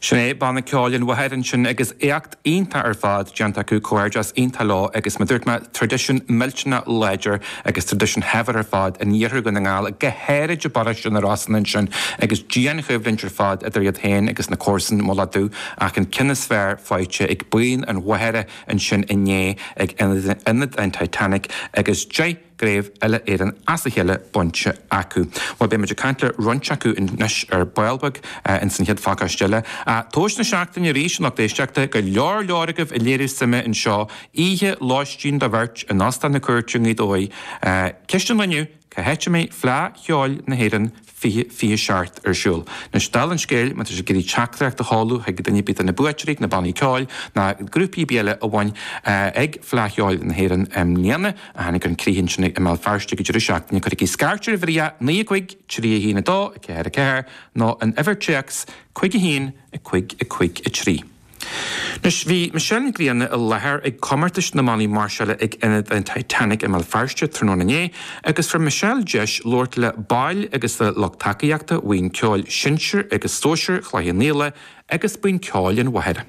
Sinné banna ceáilinn wahedan sin agus éacht ionta ar fad deanta acu comhairdeas ionta lá agus ma dúirt me tradition miltena ledger agus tradition hefar ar fad a níorthú go na ngáil gehéirid de bara sin arrásanan sin agus díana chuibhlinn ar fad idir iad hain agus na córsan moladú ach an cinnesfér fáite ag buin an waheire an sin inné ag inad an Titanic agus gréibh eile éan as a chéile bonte acu. Má bé meidir caiintla runte acu in nes ar Bailbeg in san head fácasteile. Tóis na seachtain a ríis nach déisteachta go leoragah i léirú sama in seo ihe láistín de bhirt in nastan na cuairte í dói. Ceistan leniu, ca heite mé flá cheáil na héan fi seart ar siúl. Na stal an scéil me sé gurí teachreacht a háú he go daine bit na buitríigh na bannaí ceáil na grúpií béle a bhain ag flaithheáil na héan líana a hanig an críhinn sinna i má fearste go dúir seachtainna chu í scarteir bhrí 9 trí hína dó a ceir a ceir nó an Everchecks 5 hín a 5 trí. Nus bhí Michelle Gleanna a lethir ag commartas na maní Marshall ag inad an Titanic i má fearste trónané agus for Michelle Jesh Lord le bail agus le lochtacaíachta bhain ceáil sinseir agus tóisiir chláinnéile agus buin ceáil an waheire.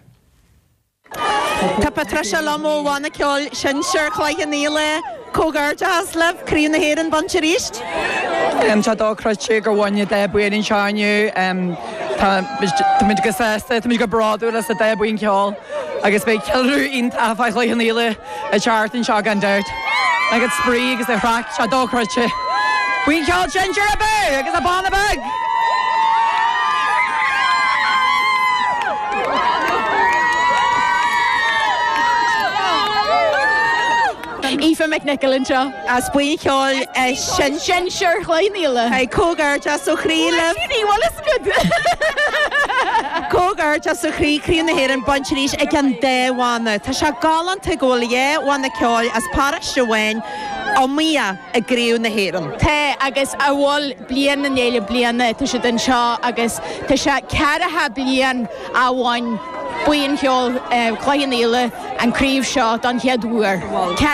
Tá Patricia Lomo bhána ceáil sinseir chláinnéile cógáirte aslab críú na héan bonte ríist? Tá dóchráte gur bhaine de buin seáinniu Tá mid go sésta, tá mid go braú as a de buin ceáil agus bheith ceilrú ionta fáichlaíile a teartain seo an deirt. Agus sprí agus a chraach se dóchráte. Buin ceáil ginger a bu agus a banna bag. Aoife McNicholan seo. As buin ceáil sinseir chláinnéile. Cógáirte so chríile. Well, it's good. Cógáirte so críú na héan bonte ríis ag an déhána. Tá se galanta ggólaé bhána ceáil as páiste bhain ó mia a gríú na héan. Tá agus a bhil blian na néile blianana tá sé den seo agus tá se cearathe blian a bhain buin ceáil chláinnéile an críomh seo don cheadúair.